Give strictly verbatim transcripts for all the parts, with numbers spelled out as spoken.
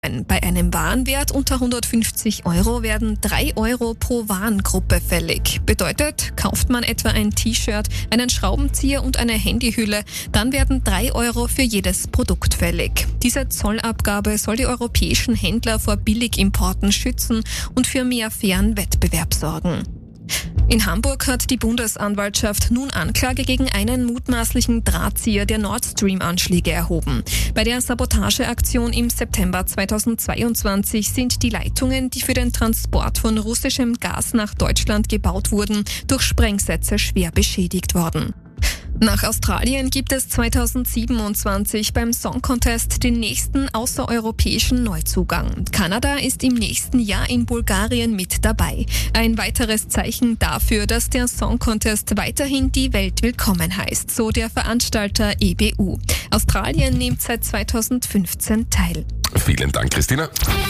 Bei einem Warenwert unter hundertfünfzig Euro werden drei Euro pro Warengruppe fällig. Bedeutet, kauft man etwa ein T-Shirt, einen Schraubenzieher und eine Handyhülle, dann werden drei Euro für jedes Produkt fällig. Diese Zollabgabe soll die europäischen Händler vor Billigimporten schützen und für mehr fairen Wettbewerb sorgen. In Hamburg hat die Bundesanwaltschaft nun Anklage gegen einen mutmaßlichen Drahtzieher der Nord Stream-Anschläge erhoben. Bei der Sabotageaktion im September zweitausendzweiundzwanzig sind die Leitungen, die für den Transport von russischem Gas nach Deutschland gebaut wurden, durch Sprengsätze schwer beschädigt worden. Nach Australien gibt es zweitausendsiebenundzwanzig beim Song Contest den nächsten außereuropäischen Neuzugang. Kanada ist im nächsten Jahr in Bulgarien mit dabei. Ein weiteres Zeichen dafür, dass der Song Contest weiterhin die Welt willkommen heißt, so der Veranstalter E B U. Australien nimmt seit zweitausendfünfzehn teil. Vielen Dank, Christina.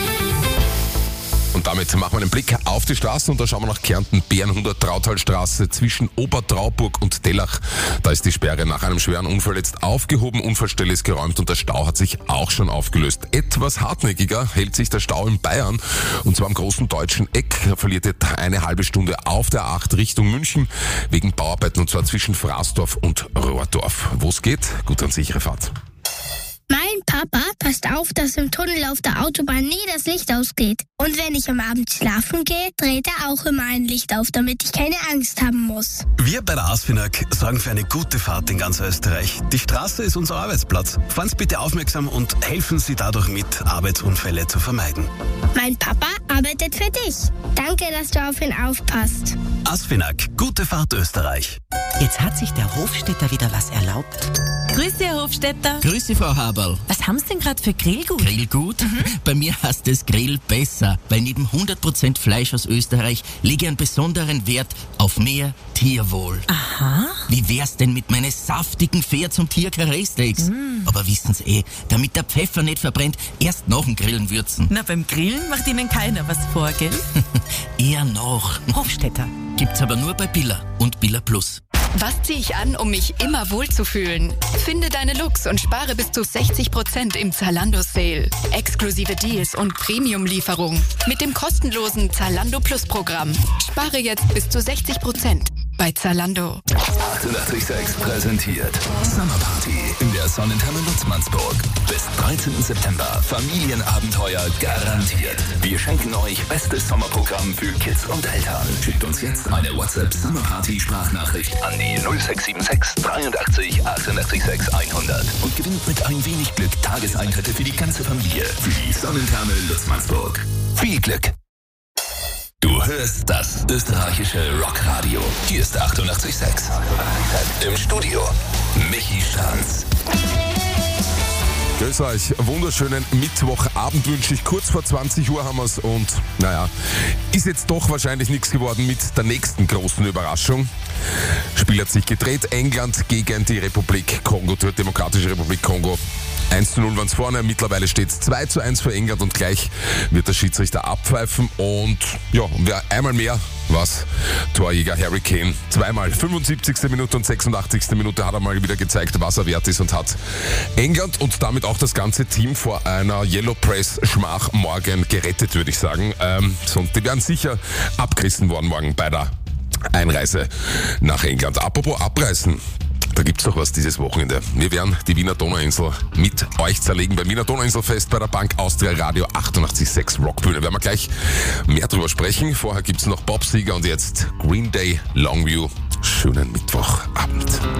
Und damit machen wir einen Blick auf die Straßen und da schauen wir nach Kärnten, Bärenhundert Trautalstraße zwischen Obertrauburg und Tellach. Da ist die Sperre nach einem schweren Unfall jetzt aufgehoben, Unfallstelle ist geräumt und der Stau hat sich auch schon aufgelöst. Etwas hartnäckiger hält sich der Stau in Bayern und zwar am großen deutschen Eck. Da verliert ihr eine halbe Stunde auf der acht Richtung München wegen Bauarbeiten und zwar zwischen Fraßdorf und Rohrdorf. Wo es geht, gut und sichere Fahrt. Mein Papa passt auf, dass im Tunnel auf der Autobahn nie das Licht ausgeht. Und wenn ich am Abend schlafen gehe, dreht er auch immer ein Licht auf, damit ich keine Angst haben muss. Wir bei der ASFINAG sorgen für eine gute Fahrt in ganz Österreich. Die Straße ist unser Arbeitsplatz. Fahren Sie bitte aufmerksam und helfen Sie dadurch mit, Arbeitsunfälle zu vermeiden. Mein Papa arbeitet für dich. Danke, dass du auf ihn aufpasst. ASFINAG, gute Fahrt Österreich. Jetzt hat sich der Hofstädter wieder was erlaubt. Grüß Sie, Herr Hofstädter. Grüß Sie, Frau Haberl. Was haben Sie denn gerade für Grillgut? Grillgut? Mhm. Bei mir heißt es Grill besser, weil neben hundert Prozent Fleisch aus Österreich lege ich einen besonderen Wert auf mehr Tierwohl. Aha. Wie wär's denn mit meinen saftigen Pferd- und Tier-Karree-Steaks? Mm. Aber wissen Sie eh, damit der Pfeffer nicht verbrennt, erst nach dem Grillen würzen. Na, beim Grillen macht Ihnen keiner was vor, gell? Eher noch. Hofstädter. Gibt's aber nur bei Billa und Billa Plus. Was ziehe ich an, um mich immer wohl zu fühlen? Finde deine Looks und spare bis zu sechzig Prozent im Zalando Sale. Exklusive Deals und Premium-Lieferung. Mit dem kostenlosen Zalando Plus Programm. Spare jetzt bis zu sechzig Prozent bei Zalando. achtundachtzig Komma sechs präsentiert Summer Party in der Sonnentherme Nutzmannsburg. Bis dreizehnten September Familienabenteuer garantiert. Wir schenken euch bestes Sommerprogramm für Kids und Eltern. Schickt uns jetzt eine WhatsApp Summer Party Sprachnachricht an die null sechs sieben sechs dreiundachtzig achtundachtzig sechs hundert und gewinnt mit ein wenig Glück Tageseintritte für die ganze Familie für die Sonnentherme Nutzmannsburg. Viel Glück! Du hörst das österreichische Rockradio. Hier ist achtundachtzig Komma sechs. Im Studio Michi Stranz. Grüß euch, wunderschönen Mittwochabend wünsche ich. Kurz vor zwanzig Uhr haben wir es und naja, ist jetzt doch wahrscheinlich nichts geworden mit der nächsten großen Überraschung. Spiel hat sich gedreht, England gegen die Republik Kongo, die Demokratische Republik Kongo. eins zu null waren es vorne, mittlerweile steht es zwei zu eins für England und gleich wird der Schiedsrichter abpfeifen und ja, wer einmal mehr was, Torjäger Harry Kane, zweimal, fünfundsiebzigste Minute und sechsundachtzigste Minute hat er mal wieder gezeigt, was er wert ist und hat England und damit auch das ganze Team vor einer Yellow Press Schmach morgen gerettet, würde ich sagen. Ähm, sonst, die werden sicher abgerissen worden morgen bei der Einreise nach England. Apropos abreißen. Da gibt's doch was dieses Wochenende. Wir werden die Wiener Donauinsel mit euch zerlegen beim Wiener Donauinselfest bei der Bank Austria Radio achtundachtzig Komma sechs Rockbühne. Werden wir gleich mehr drüber sprechen. Vorher gibt's noch Bob Seger und jetzt Green Day Longview. Schönen Mittwochabend.